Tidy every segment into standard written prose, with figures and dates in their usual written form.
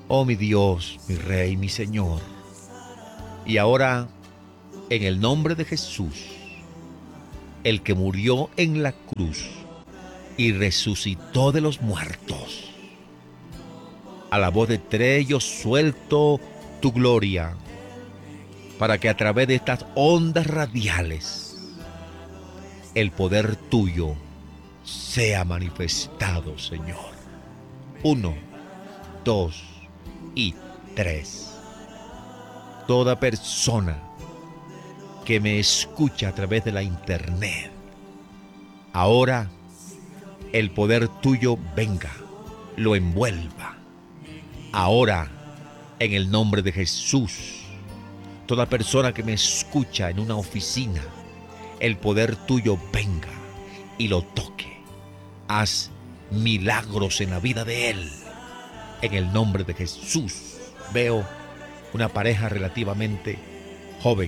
Oh mi Dios, mi Rey, mi Señor. Y ahora, en el nombre de Jesús, el que murió en la cruz y resucitó de los muertos, a la voz de tres yo suelto tu gloria, para que a través de estas ondas radiales el poder tuyo sea manifestado, Señor. 1, 2 y 3. Toda persona que me escucha a través de la internet, ahora el poder tuyo venga, lo envuelva. Ahora, en el nombre de Jesús, toda persona que me escucha en una oficina, el poder tuyo venga y lo toque. Haz milagros en la vida de él. En el nombre de Jesús. Veo una pareja relativamente joven.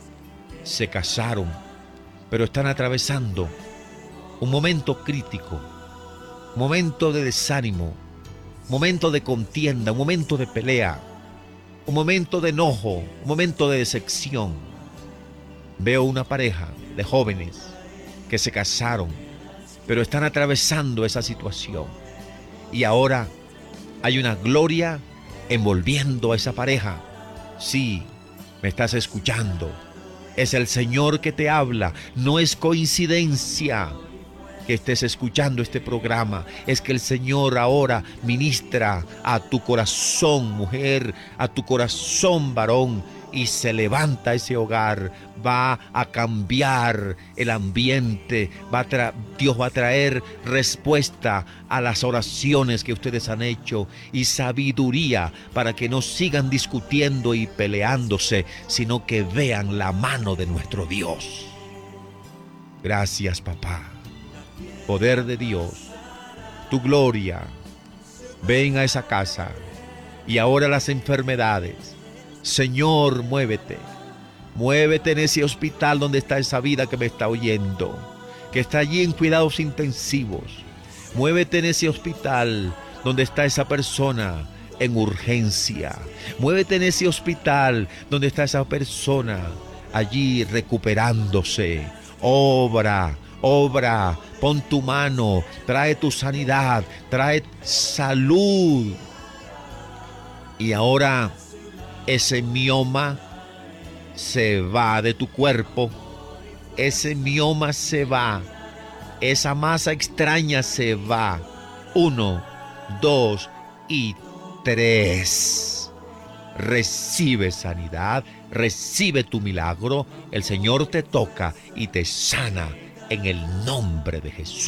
Se casaron, pero están atravesando un momento crítico, un momento de desánimo, un momento de contienda, un momento de pelea, un momento de enojo, un momento de decepción. Veo una pareja de jóvenes que se casaron, pero están atravesando esa situación. Y ahora hay una gloria envolviendo a esa pareja. Sí, me estás escuchando. Es el Señor que te habla. No es coincidencia que estés escuchando este programa. Es que el Señor ahora ministra a tu corazón, mujer, a tu corazón, varón, y se levanta ese hogar. Va a cambiar el ambiente. Dios va a traer respuesta a las oraciones que ustedes han hecho y sabiduría para que no sigan discutiendo y peleándose, sino que vean la mano de nuestro Dios. Gracias, papá. Poder de Dios, tu gloria, ven a esa casa. Y ahora las enfermedades, Señor, muévete. Muévete en ese hospital donde está esa vida que me está oyendo, que está allí en cuidados intensivos. Muévete en ese hospital donde está esa persona en urgencia. Muévete en ese hospital donde está esa persona allí recuperándose. Obra, obra, pon tu mano, trae tu sanidad, trae salud. Y ahora ese mioma se va de tu cuerpo, ese mioma se va, esa masa extraña se va. 1, 2 y 3. Recibe sanidad, recibe tu milagro. El Señor te toca y te sana en el nombre de Jesús.